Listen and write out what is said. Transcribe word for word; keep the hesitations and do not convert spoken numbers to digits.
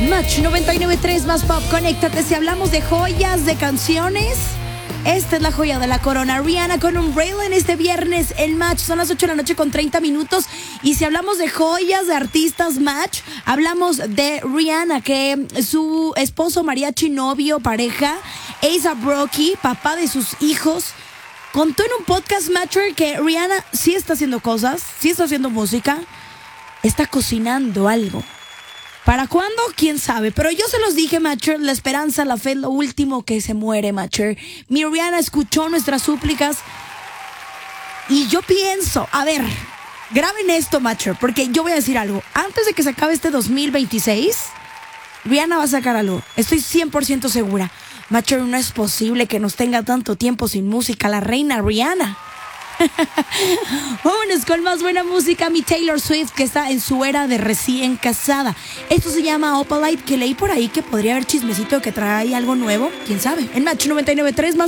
Match noventa y nueve punto tres más pop, conéctate. Si hablamos de joyas, de canciones, esta es la joya de la corona. Rihanna con Umbrella en este viernes en Match. Son las ocho de la noche con treinta minutos. Y si hablamos de joyas, de artistas, Match, hablamos de Rihanna, que su esposo, mariachi, novio, pareja, A$AP Rocky, papá de sus hijos, contó en un podcast, Matcher, que Rihanna sí está haciendo cosas, sí está haciendo música, está cocinando algo. ¿Para cuándo? ¿Quién sabe? Pero yo se los dije, Matcher, la esperanza, la fe es lo último que se muere, Matcher. Mi Rihanna escuchó nuestras súplicas y yo pienso, a ver, graben esto, Matcher, porque yo voy a decir algo. Antes de que se acabe este dos mil veintiséis, Rihanna va a sacar algo. Estoy cien por ciento segura. Matcher, no es posible que nos tenga tanto tiempo sin música la reina Rihanna. Vámonos con más buena música. Mi Taylor Swift, que está en su era de recién casada. Esto se llama Opalite, que leí por ahí que podría haber chismecito que trae algo nuevo. ¿Quién sabe? En Match noventa y nueve punto tres más